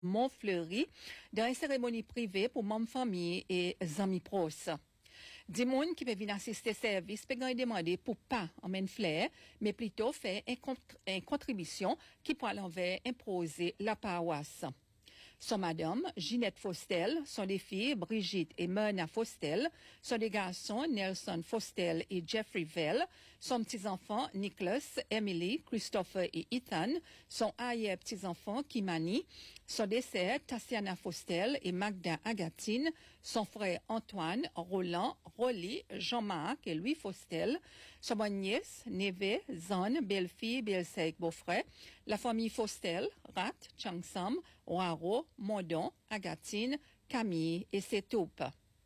Montfleury dans une cérémonie privée pour membres famille et amis proches. Des gens qui peuvent assister service peuvent demander pour pas en flair, mais plutôt faire une contribution qui pourra l'envers imposer la paroisse. Son madame, Ginette Faustel, sont des filles, Brigitte et Myrna Faustel, sont des garçons, Nelson Faustel et Jeffrey Vell, son petits-enfants, Nicholas, Emily, Christopher et Ethan, son arrière-petits-enfants, Kimani, son des sœurs, Tassiana Faustel et Magda Agatine, son frère Antoine, Roland, Rolly, Jean-Marc et Louis Faustel, son nièce, neveu, Zane, belle-fille, belle-sœur, beau-frère, la famille Faustel, Rat, Changsam, Waro, Mondon, Agatine, Camille et Setoupe.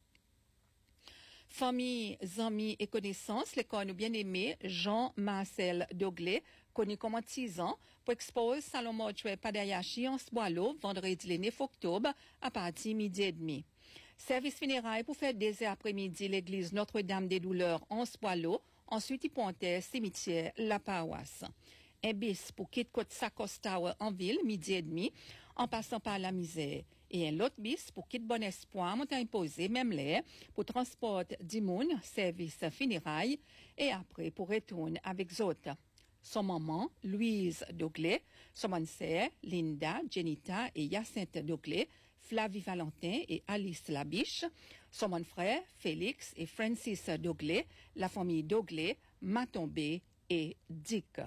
Famille, amis et connaissances, l'école bien-aimé Jean-Marcel Doglé, connu comme 6 ans, pour exposer Salon Mortuaire Padayashi en Sboilo, vendredi le 9 octobre, à partir midi et demi. Service funéraire pour faire des après-midi l'église Notre-Dame des Douleurs en Sboilo, ensuite il pointait cimetière La Paroisse. Un bis pour quitter Côte Sacos Tower en ville, midi et demi, en passant par la misère. Et un autre bis pour quitter Bon Espoir, montagne posée, même l'air, pour transport d'Imoun, service funérailles, et après pour retourner avec Zot. Son maman, Louise Doglé, son sœur, Linda, Jenita et Hyacinthe Doglé, Flavie Valentin et Alice Labiche, son frère, Félix et Francis Doglé, la famille Doglé, Matombé et Dick.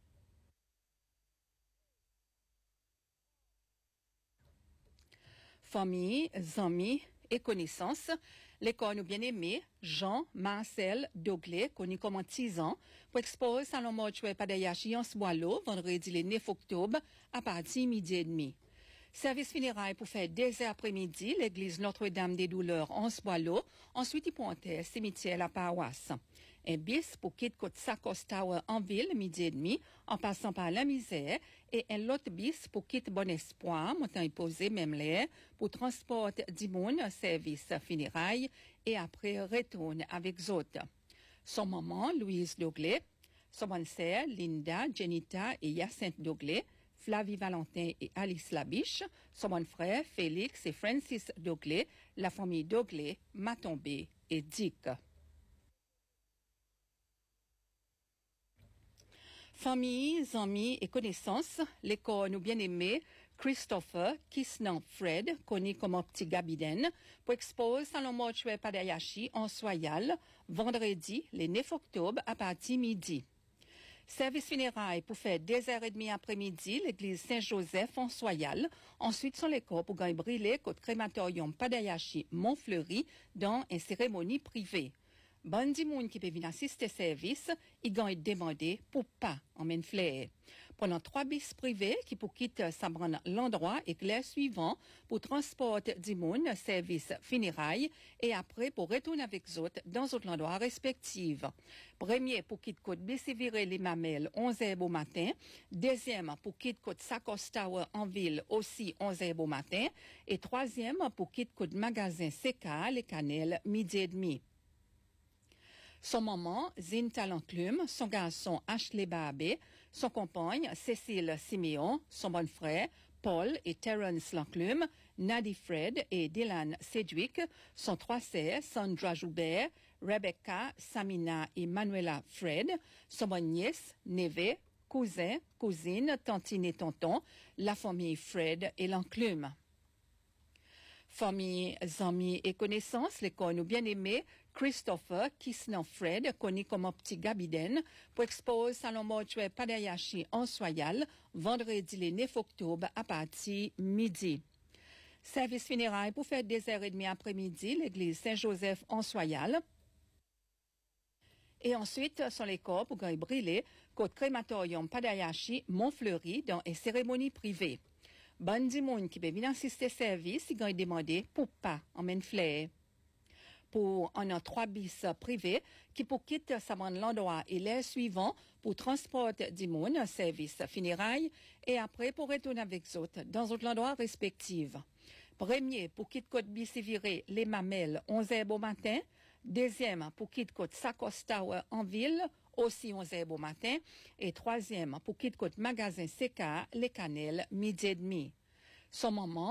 Famille, amis et connaissances, l'école bien-aimé Jean-Marcel Doglé, connu comme 6 ans, pour exposer Salon Mortuaire Padayashi en Sboilo, vendredi le 9 octobre, à partir midi et demi. Service funéraire pour faire des après-midi, l'église Notre-Dame des Douleurs en Sboilo, ensuite il pointait cimetière La Paroisse. Un bis pour quitter Côte Sacos Tower en ville, midi et demi, en passant par la misère, et un autre bis pour quitter Bon Espoir, montagne posée, même l'air, pour transport d'Imoun, service funérailles, et après retourne avec Zot. Son maman, Louise Doglé, son sœur, Linda, Jenita et Hyacinthe Doglé, Flavie Valentin et Alice Labiche, son frère Félix et Francis Doglé, la famille Doglé, Matombé et Dick. Famille, amis et connaissances, l'école nous bien-aimé Christopher Kisnan Fred, connu comme Petit Gabiden, pour exposer Salon Mortuaire Padayashi en Soyal, vendredi, le 9 octobre, à partir midi. Service funéraire pour faire 2h30 après-midi, l'église Saint-Joseph en Soyal. Ensuite, son l'école pour gagner brûler côte crématorium Padayashi Montfleury dans une cérémonie privée. Bandi moun qui peut venir assister service, ils gagnent demandé pour pas en flair. Pendant 3 bis privés qui pour quitter s'abran l'endroit et clair suivant pour transport du moun, service funérailles et après pour retourner avec autres dans autres endroits respectifs. Premier pour quitter côte Bessiviré les Mamelles 11h au matin. Deuxième pour quitter côte Sacos Tower en ville aussi 11h au matin. Et troisième pour quitter côte magasin CK les Canelles midi et demi. Son maman, Zinta Lanclume, son garçon Ashley Babé, son compagne Cécile Siméon, son bon frère Paul et Terence Lanclume, Nadie Fred et Dylan Sedgwick, son 3 sœurs Sandra Joubert, Rebecca, Samina et Manuela Fred, son bonne nièce, neveu, cousin, cousine, tantine et tonton, la famille Fred et Lanclume. Famille, amis et connaissances, l'école nous bien-aimé Christopher Kisnan Fred, connu comme Petit Gabiden, pour exposer Salon Mortuaire Padayashi en Soyal, vendredi le 9 octobre à partir midi. Service funéraire pour faire 2h30 après-midi, l'église Saint-Joseph en Soyal. Et ensuite, son l'école pour gagner brûler côte crématorium Padayashi Montfleury dans une cérémonie privée. Bandi moun qui peut venir assister service, ils ont demandé pour pas en flair. Pour en 3 bis privés qui pour quitter l'endroit et l'air suivant pour transport du moun, service funérailles et après pour retourner avec autres dans autres endroits respectifs. Premier pour quitter côte Bessiviré les Mamelles 11h au matin. Deuxième pour quitter côte Sacos Tower en ville aussi 11h au matin. Et troisième pour quitter côte magasin CK les Canelles midi et demi. Son maman